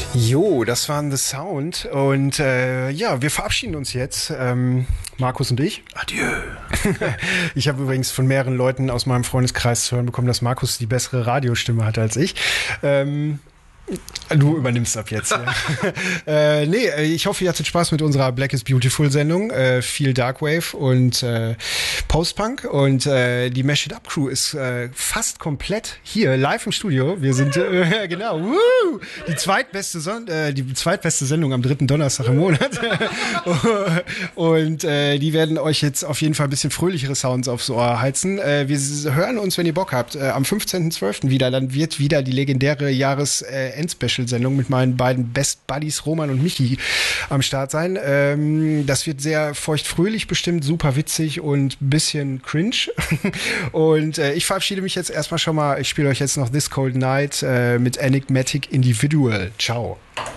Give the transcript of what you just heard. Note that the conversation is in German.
Jo, das waren The Sound und ja, wir verabschieden uns jetzt, Markus und ich. Adieu. Ich habe übrigens von mehreren Leuten aus meinem Freundeskreis zu hören bekommen, dass Markus die bessere Radiostimme hat als ich. Du übernimmst ab jetzt. Ja. Nee, ich hoffe, ihr hattet Spaß mit unserer Black is Beautiful Sendung. Viel Darkwave und Postpunk. Und die Mash It Up Crew ist fast komplett hier live im Studio. Wir sind, genau, die zweitbeste Sendung am dritten Donnerstag im Monat. Und die werden euch jetzt auf jeden Fall ein bisschen fröhlichere Sounds aufs Ohr heizen. Wir hören uns, wenn ihr Bock habt, am 15.12. wieder. Dann wird wieder die legendäre Jahres-End-Special-Sendung mit meinen beiden Best Buddies Roman und Michi am Start sein. Das wird sehr feucht-fröhlich bestimmt, super witzig und ein bisschen cringe. Und ich verabschiede mich jetzt erstmal schon mal. Ich spiele euch jetzt noch This Cold Night mit Enigmatic Individual. Ciao.